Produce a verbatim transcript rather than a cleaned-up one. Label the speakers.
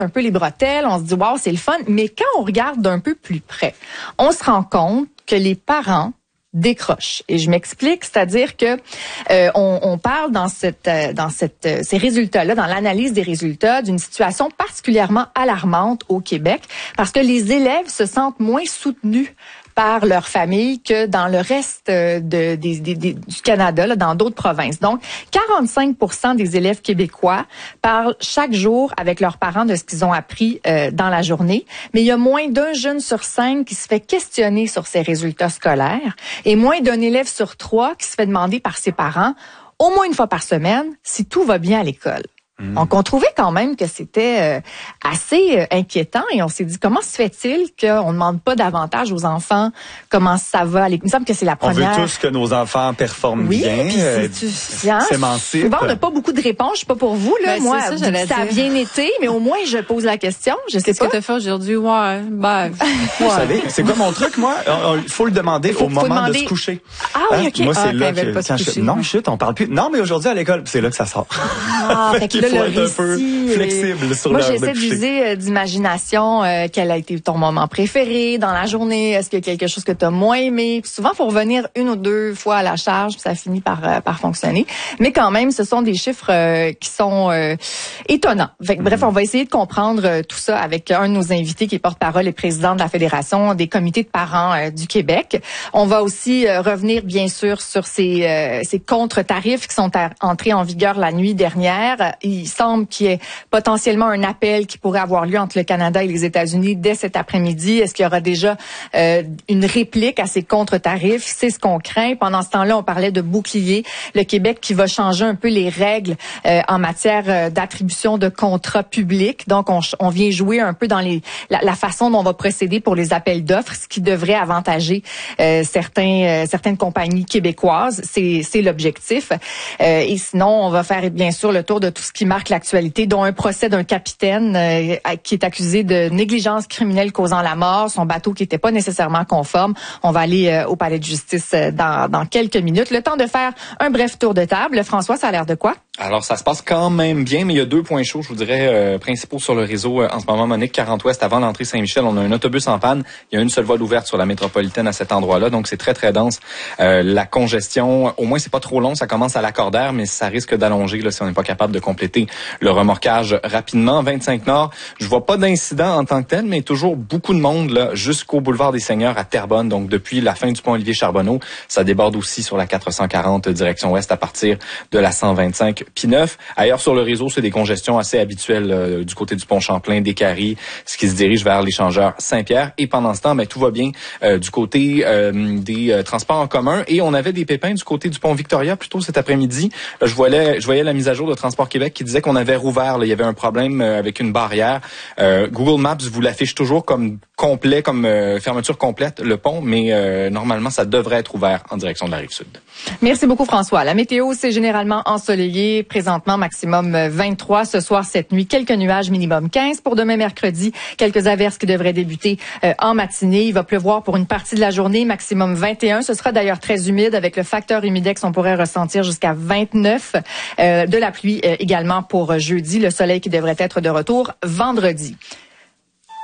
Speaker 1: un peu les bretelles, on se dit wow, c'est le fun, mais quand on regarde d'un peu plus près, on se rend compte que les parents décrochent. Et je m'explique, c'est-à-dire que euh, on, on parle dans cette euh, dans cette euh, ces résultats-là, dans l'analyse des résultats, d'une situation particulièrement alarmante au Québec, parce que les élèves se sentent moins soutenus par leur famille que dans le reste de, de, de, de, du Canada, là, dans d'autres provinces. Donc, quarante-cinq pour cent des élèves québécois parlent chaque jour avec leurs parents de ce qu'ils ont appris euh, dans la journée, mais il y a moins d'un jeune sur cinq qui se fait questionner sur ses résultats scolaires et moins d'un élève sur trois qui se fait demander par ses parents, au moins une fois par semaine, si tout va bien à l'école. Donc, on trouvait quand même que c'était euh, assez euh, inquiétant et on s'est dit, comment se fait-il qu'on ne demande pas davantage aux enfants comment ça va? Il me semble que c'est la première.
Speaker 2: On veut tous que nos enfants performent
Speaker 1: oui,
Speaker 2: bien,
Speaker 1: euh,
Speaker 2: s'émancipent.
Speaker 1: Souvent, on n'a pas beaucoup de réponses. Je sais pas pour vous, là. Ben, moi, ça, ça a bien été, mais au moins, je pose la question. Je sais
Speaker 3: Qu'est-ce
Speaker 1: pas.
Speaker 3: que tu as fait aujourd'hui? Ouais, ben, ouais.
Speaker 2: Vous savez, c'est quoi mon truc, moi? Il faut le demander faut, au moment demander... de se coucher.
Speaker 1: Ah oui, OK.
Speaker 2: Moi, c'est
Speaker 1: ah,
Speaker 2: là que... Quand je... Non, chut, on parle plus. Non, mais aujourd'hui, à l'école, c'est là que ça sort.
Speaker 1: Ah, fait que là,
Speaker 2: faut
Speaker 1: le
Speaker 2: être un peu flexible sur
Speaker 1: moi,
Speaker 2: l'heure de
Speaker 1: j'essaie
Speaker 2: coucher.
Speaker 1: d'user euh, d'imagination. Euh, quel a été ton moment préféré dans la journée? Est-ce qu'il y a quelque chose que tu as moins aimé? Puis souvent, il faut revenir une ou deux fois à la charge, puis ça finit par euh, par fonctionner. Mais quand même, ce sont des chiffres euh, qui sont euh, étonnants. Fait que, bref, on va essayer de comprendre euh, tout ça avec un de nos invités qui est porte-parole et président de la Fédération des comités de parents euh, du Québec. On va aussi euh, revenir, bien sûr, sur ces, euh, ces contre-tarifs qui sont à, entrés en vigueur la nuit dernière. Il semble qu'il y ait potentiellement un appel qui pourrait avoir lieu entre le Canada et les États-Unis dès cet après-midi. Est-ce qu'il y aura déjà euh, une réplique à ces contre-tarifs? C'est ce qu'on craint. Pendant ce temps-là, on parlait de bouclier. Le Québec qui va changer un peu les règles euh, en matière euh, d'attribution de contrats publics. Donc, on, on vient jouer un peu dans les, la, la façon dont on va procéder pour les appels d'offres, ce qui devrait avantager euh, certains, euh, certaines compagnies québécoises. C'est, c'est l'objectif. Euh, et sinon, on va faire bien sûr le tour de tout ce qui marque l'actualité, dont un procès d'un capitaine euh, qui est accusé de négligence criminelle causant la mort, son bateau qui n'était pas nécessairement conforme. On va aller euh, au palais de justice euh, dans, dans quelques minutes. Le temps de faire un bref tour de table. François, ça a l'air de quoi?
Speaker 4: Alors, ça se passe quand même bien, mais il y a deux points chauds, je vous dirais, euh, principaux sur le réseau. Euh, en ce moment, Monique, quarante ouest, avant l'entrée Saint-Michel, on a un autobus en panne. Il y a une seule voie d'ouverte sur la métropolitaine à cet endroit-là, donc c'est très, très dense. Euh, la congestion, au moins, c'est pas trop long. Ça commence à Lacordaire, mais ça risque d'allonger là, si on n'est pas capable de compléter le remorquage rapidement. vingt-cinq Nord, je vois pas d'incident en tant que tel, mais toujours beaucoup de monde là jusqu'au boulevard des Seigneurs à Terrebonne. Donc, depuis la fin du pont Olivier-Charbonneau, ça déborde aussi sur la quatre cent quarante direction ouest à partir de la cent vingt-cinq P neuf. Ailleurs sur le réseau, c'est des congestions assez habituelles euh, du côté du pont Champlain, des Caries, ce qui se dirige vers l'échangeur Saint-Pierre. Et pendant ce temps, ben, tout va bien euh, du côté euh, des euh, transports en commun. Et on avait des pépins du côté du pont Victoria plus tôt cet après-midi. Là, je voyais, je voyais la mise à jour de Transport Québec qui disait qu'on avait rouvert. Là, il y avait un problème euh, avec une barrière. Euh, Google Maps vous l'affiche toujours comme complet, comme euh, fermeture complète, le pont, mais euh, normalement, ça devrait être ouvert en direction de la Rive-Sud.
Speaker 1: Merci beaucoup, François. La météo, c'est généralement ensoleillé. Présentement, maximum vingt-trois. Ce soir, cette nuit, quelques nuages, minimum quinze. Pour demain, mercredi, quelques averses qui devraient débuter euh, en matinée. Il va pleuvoir pour une partie de la journée, maximum vingt et un. Ce sera d'ailleurs très humide. Avec le facteur humidex, on pourrait ressentir jusqu'à vingt-neuf. Euh, de la pluie euh, également pour jeudi. Le soleil qui devrait être de retour vendredi.